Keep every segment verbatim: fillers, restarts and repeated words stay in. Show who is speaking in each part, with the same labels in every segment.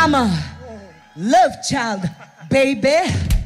Speaker 1: I'm a love child, baby.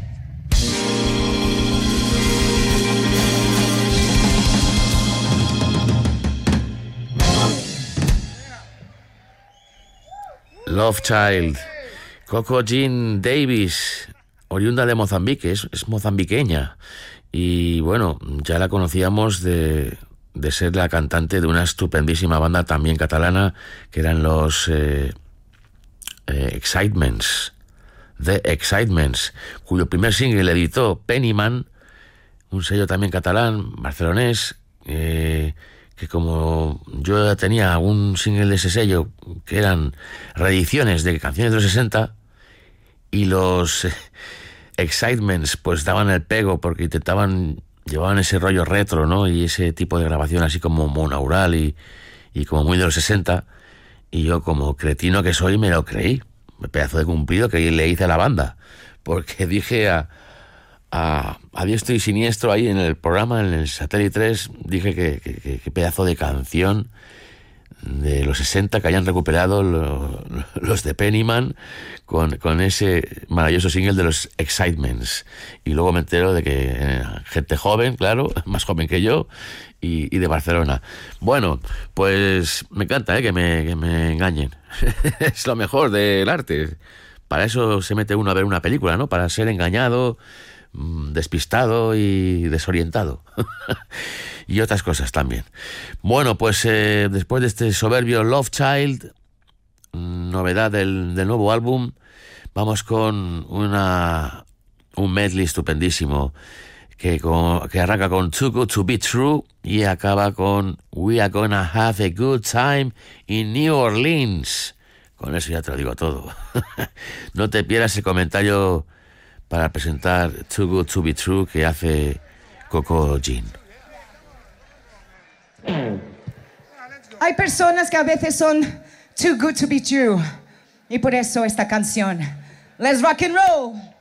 Speaker 2: Love Child, Coco Jean Davis, oriunda de Mozambique, es, es mozambiqueña. Y bueno, ya la conocíamos de, de ser la cantante de una estupendísima banda también catalana, que eran los eh, eh, Excitements, The Excitements, cuyo primer single editó Pennyman, un sello también catalán, barcelonés, eh, que como yo ya tenía un single de ese sello, que eran reediciones de canciones de los sesenta, y los eh, Excitements pues daban el pego porque intentaban, llevaban ese rollo retro, ¿no? Y ese tipo de grabación así como monaural y, y como muy de los sesenta, y yo como cretino que soy me lo creí, un pedazo de cumplido que le hice a la banda, porque dije a A, a diestro y siniestro ahí en el programa, en el Satélite tres, dije que, que, que, que pedazo de canción de los sesenta que hayan recuperado lo, los de Pennyman con, con ese maravilloso single de los Excitements. Y luego me entero de que eh, gente joven, claro, más joven que yo, y, y de Barcelona. Bueno, pues me encanta eh, que, me, que me engañen. Es lo mejor del arte. Para eso se mete uno a ver una película, ¿no? Para ser engañado, despistado y desorientado. Y otras cosas también. Bueno, pues eh, después de este soberbio Love Child, novedad del, del nuevo álbum, vamos con una un medley estupendísimo que, con, que arranca con Too Good to Be True y acaba con We Are Gonna Have a Good Time in New Orleans. Con eso ya te lo digo todo. No te pierdas el comentario para presentar Too Good to Be True que hace Coco Jean.
Speaker 1: Hay personas que a veces son too good to be true, y por eso esta canción. Let's rock and roll.